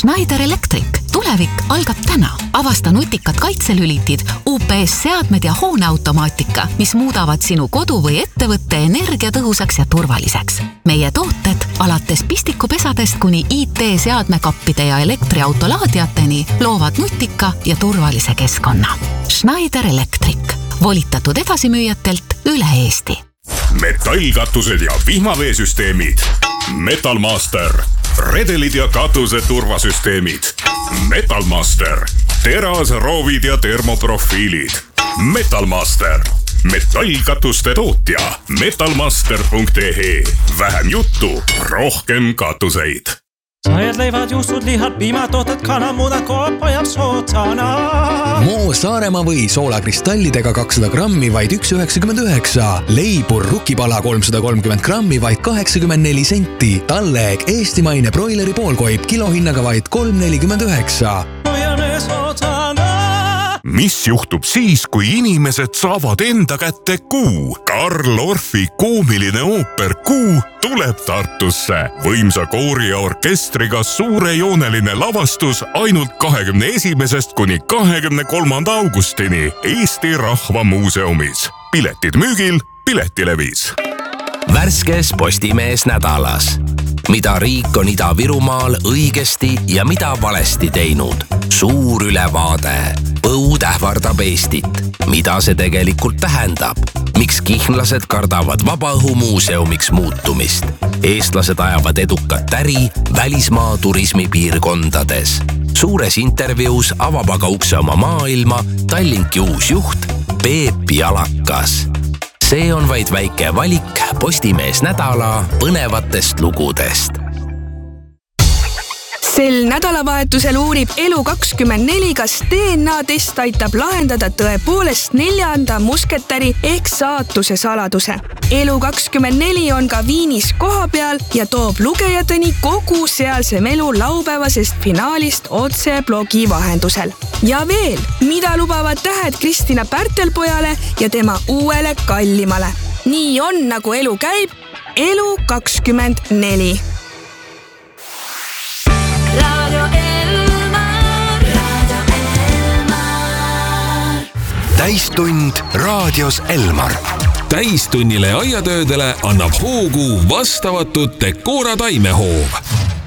Schneider Electric. Tulevik algab täna. Avasta nutikad kaitselülitid, UPS-seadmed ja hooneautomaatika, mis muudavad sinu kodu või ettevõtte energiatõhusaks ja turvaliseks. Meie tooted alates pistikupesadest kuni IT-seadmekappide ja elektriautolaadiateni loovad nutika ja turvalise keskkonna. Schneider Electric. Volitatud edasimüüjatelt üle Eesti. Metallkatused ja vihmaveesüsteemid. Metalmaster. Redelid ja katuse turvasüsteemid. Metalmaster. Terasroovid ja termoprofiilid. Metalmaster. Metallkatuste tootja. Metalmaster.ee. Vähem juttu, rohkem katuseid. Sajad leivad, juustud, lihad, piimatooted, kanamudad, koop ajab sootsana. Moo Saaremaa või soolakristallidega 200 grammi vaid 1,99. Leibur rukipala 330 grammi vaid 84 senti. Talleeg eestimaine broileri poolkoip kilohinnaga vaid 3,49. Hoiame sootsana. Mis juhtub siis, kui inimesed saavad enda kätte Kuu? Karl Orfi koomiline ooper Kuu tuleb Tartusse. Võimsa koori ja orkestriga suurejooneline lavastus ainult 21. kuni 23. augustini Eesti Rahva Muuseumis. Piletid müügil Piletilevis. Värskes Postimees nädalas. Mida riik on Ida-Virumaal õigesti ja mida valesti teinud? Suur ülevaade. Põud ähvardab Eestit. Mida see tegelikult tähendab? Miks kihnlased kardavad vabaõhumuuseumiks muutumist? Eestlased ajavad edukat äri välismaa turismipiirkondades. Suures intervjuus avab aga ukse oma maailma Tallinki uus juht Peep Jalakas. See on vaid väike valik Postimees nädala põnevatest lugudest. Sel nädalavahetusel uurib Elu24, kas DNA-test aitab lahendada tõepoolest 4. musketäri ehk saatuse saladuse. Elu24 on ka Viinis koha peal ja toob lugejateni kogu sealse melu laupäevasest finaalist otse blogi vahendusel. Ja veel, mida lubavad tähed Kristina Pärtelpojale ja tema uuele kallimale. Nii on, nagu elu käib, Elu24. Täistund raadios Elmar. Täistunnile aiatöödele annab hoogu vastavatud Decora taimehoov.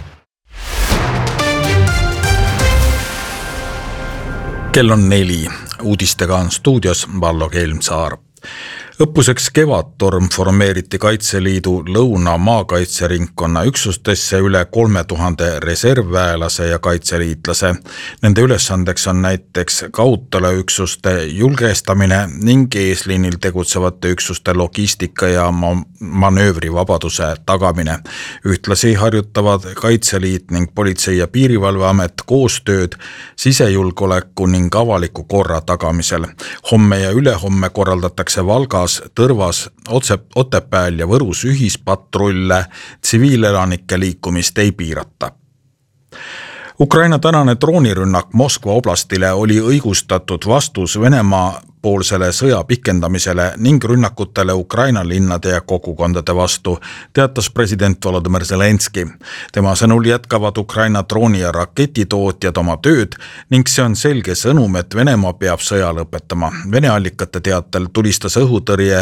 Kell on 4. Uudistega on stuudios Vallo Kelmsaar. Õppuseks Kevadtorm formeeriti Kaitseliidu Lõuna maakaitseringkonna üksustesse üle 3000 reservväelase ja kaitseliitlase. Nende ülesandeks on näiteks kaudtalaüksuste julgestamine ning eesliinil tegutsevate üksuste logistika ja manöövrivabaduse tagamine. Ühtlasi harjutavad Kaitseliit ning Politsei- ja Piirivalveamet koostööd sisejulgeoleku ning avaliku korra tagamisel. Homme ja ülehomme korraldatakse Valgas, Tõrvas, Otepääl ja Võrus ühispatrulle, tsiviilelanike liikumist ei piirata. Ukraina tänane droonirünnak Moskva oblastile oli õigustatud vastus Venemaa poolsele sõja pikendamisele ning rünnakutele Ukraina linnade ja kogukondade vastu, teatas president Volodymyr Zelenski. Tema sõnul jätkavad Ukraina drooni- ja raketitootjad oma tööd ning see on selge sõnum, et Venemaa peab sõja lõpetama. Vene allikate teatel tulistas õhutõrje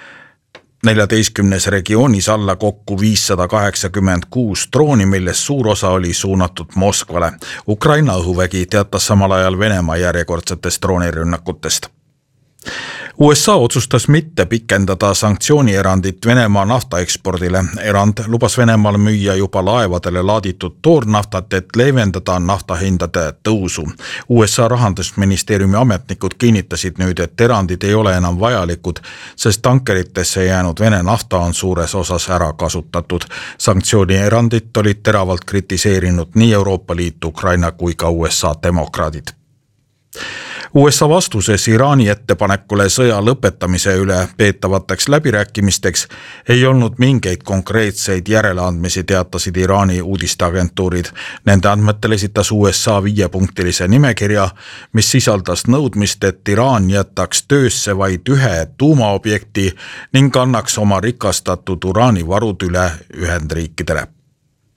14 regioonis alla kokku 586 drooni, millest suur osa oli suunatud Moskvale. Ukraina õhuvägi teatas samal ajal Venemaa järjekordsetest droonirünnakutest. USA otsustas mitte pikendada sanktsioonierandit Venemaa naftaekspordile. Erand lubas Venemaal müüa juba laevadele laaditud toornaftat, et leevendada naftahindade tõusu. USA rahandusministeeriumi ametnikud kinnitasid nüüd, et erandid ei ole enam vajalikud, sest tankeritesse jäänud Vene nafta on suures osas ära kasutatud. Sanktsioonierandit olid teravalt kritiseerinud nii Euroopa Liit, Ukraina kui ka USA demokraadid. USA vastuses Iraani ettepanekule sõja lõpetamise üle peetavateks läbirääkimisteks ei olnud mingeid konkreetseid järeleandmisi, teatasid Iraani uudisteagentuurid. Nende andmetel esitas USA 5-punktilise nimekirja, mis sisaldas nõudmist, et Iraan jätaks töösse vaid ühe tuumaobjekti ning annaks oma rikastatud uraanivarud üle Ühendriikidele.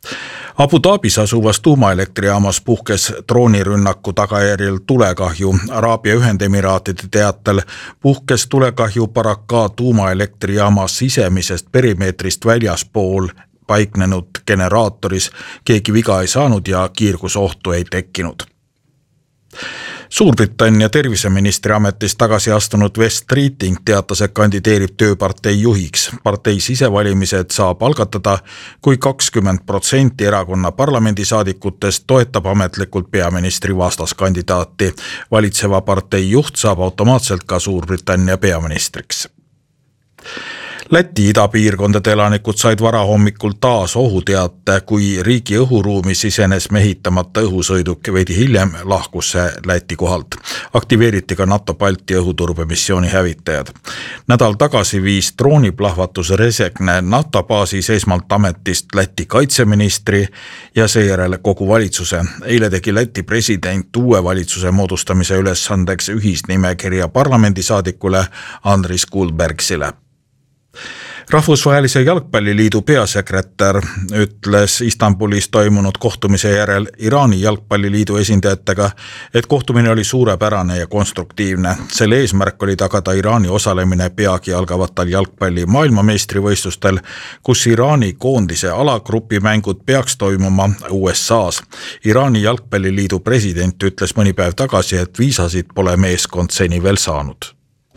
Abu Dhabis asuvas tuumaelektrijaamas puhkes droonirünnaku tagajärjel tulekahju. Araabia Ühendemiraatide teatel puhkes tulekahju Baraka tuumaelektrijaama sisemisest perimeetrist väljaspool paiknenud generaatoris. Keegi viga ei saanud ja kiirgusohtu ei tekkinud. Suurbritannia terviseministri ametist tagasi astunud West Streeting teatas, et kandideerib tööpartei juhiks. Partei sisevalimised saab algatada, kui 20% erakonna parlamendisaadikutest toetab ametlikult peaministri vastaskandidaati. Valitseva partei juht saab automaatselt ka Suurbritannia peaministriks. Läti idapiirkondade elanikud said varahommikul taas ohuteate, kui riigi õhuruumi sisenes mehitamata õhusõiduk. Veidi hiljem lahkus see Läti kohalt. Aktiveeriti ka NATO Balti õhuturbemissiooni hävitajad. Nädal tagasi viis drooniplahvatuse Resekne NATO baasis esmalt ametist Läti kaitseministri ja seejärel kogu valitsuse. Eile tegi Läti president uue valitsuse moodustamise ülesandeks ühisnimekirja parlamendisaadikule Andris Kulbergsile. Rahvusvahelise jalgpalliliidu peasekretär ütles Istanbulis toimunud kohtumise järel Iraani jalgpalliliidu esindajatega, et kohtumine oli suurepärane ja konstruktiivne. Selle eesmärk oli tagada Iraani osalemine peagi algavatel jalgpalli maailmameistrivõistlustel, kus Iraani koondise alagrupi mängud peaks toimuma USA's. Iraani jalgpalliliidu president ütles mõni päev tagasi, et viisasid pole meeskond seni veel saanud.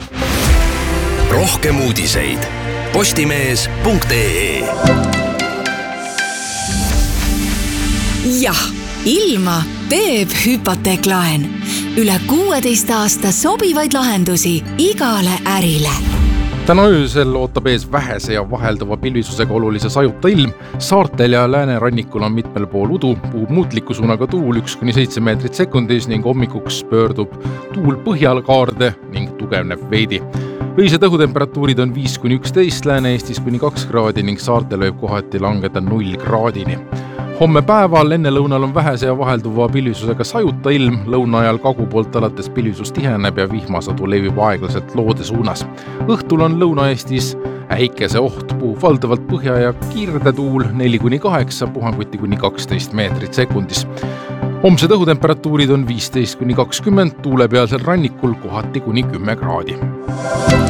Rohkem uudiseid postimees.ee. Jah, ilma teeb hüpoteeklaen. Üle 16 aasta sobivaid lahendusi igale ärile. Täna öösel ootab ees vähese ja vahelduva pilvisusega olulise sajuta ilm. Saartel ja läänerannikul on mitmel pool udu, puhub muutliku suunaga tuul 1-7 meetrit sekundis ning hommikuks pöördub tuul põhjalkaarde ning tugevneb veidi. Öised õhutemperatuurid on 5-11, Lääne-Eestis kuni 2 kraadi ning saartel võib kohati langeda 0 kraadini. Homme päeval enne lõunal on vähese ja vahelduva pilvisusega sajuta ilm, lõuna ajal kagu poolt alates pilvisus tiheneb ja vihmasadu levib aeglaselt loode suunas. Õhtul on Lõuna-Eestis äikese oht, puhub valdavalt põhja ja kirdetuul 4-8, puhanguti kuni 12 meetrit sekundis. Homsed õhutemperatuurid on 15-20, tuulepealsel rannikul kohati kuni 10 kraadi.